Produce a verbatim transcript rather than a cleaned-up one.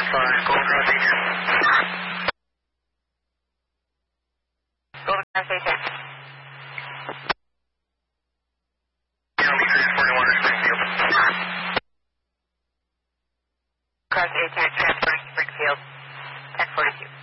five, go across A ten. Go across A ten. County transporting water, Springfield. Cross A ten, transporting Springfield, ten forty-two.